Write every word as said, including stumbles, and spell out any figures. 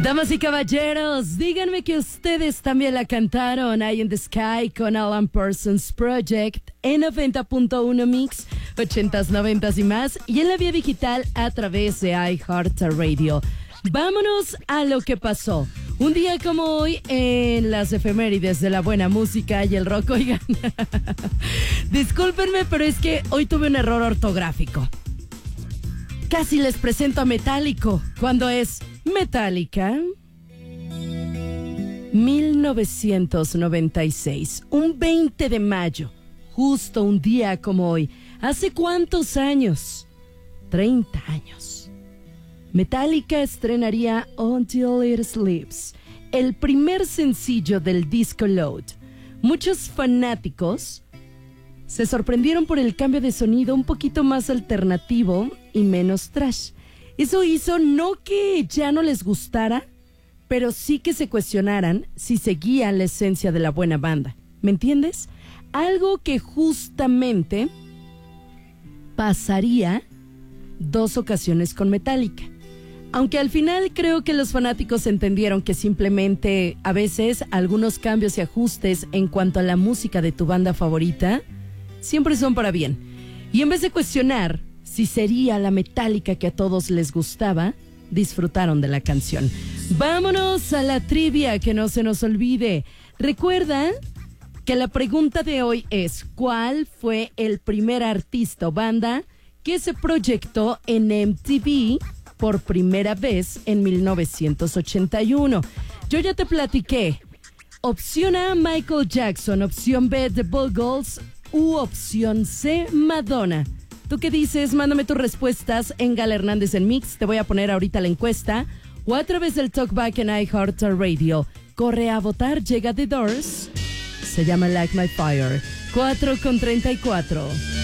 Damas y caballeros, díganme que ustedes también la cantaron. Eye in the Sky con Alan Parsons Project en noventa punto uno Mix, ochentas, noventas y más, y en la vía digital a través de iHeartRadio. Vámonos a lo que pasó. Un día como hoy en las efemérides de la buena música y el rock. Oigan, discúlpenme, pero es que hoy tuve un error ortográfico. Casi les presento a Metallico cuando es Metallica. mil novecientos noventa y seis, un veinte de mayo, justo un día como hoy. ¿Hace cuántos años? treinta años. Metallica estrenaría Until It Sleeps, el primer sencillo del disco Load. Muchos fanáticos se sorprendieron por el cambio de sonido un poquito más alternativo y menos trash. Eso hizo no que ya no les gustara, pero sí que se cuestionaran si seguía la esencia de la buena banda. ¿Me entiendes? Algo que justamente pasaría dos ocasiones con Metallica. Aunque al final creo que los fanáticos entendieron que simplemente a veces algunos cambios y ajustes en cuanto a la música de tu banda favorita siempre son para bien. Y en vez de cuestionar si sería la Metallica que a todos les gustaba, disfrutaron de la canción. Vámonos a la trivia, que no se nos olvide. Recuerda que la pregunta de hoy es: ¿cuál fue el primer artista o banda que se proyectó en M T V por primera vez en mil novecientos ochenta y uno? Yo ya te platiqué. Opción A, Michael Jackson. Opción B, The Buggles. U opción C, Madonna. ¿Tú qué dices? Mándame tus respuestas en Gala Hernández en Mix. Te voy a poner ahorita la encuesta. O a través del Talkback en iHeartRadio. Corre a votar. Llega The Doors. Se llama Like My Fire. cuatro con treinta y cuatro.